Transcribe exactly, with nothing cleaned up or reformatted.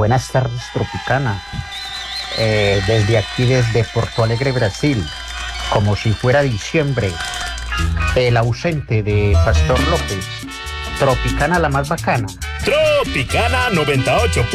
buenas tardes, Tropicana. Eh, desde aquí, desde Porto Alegre, Brasil, como si fuera diciembre, el ausente de Pastor López. Tropicana la más bacana. Tropicana noventa y ocho.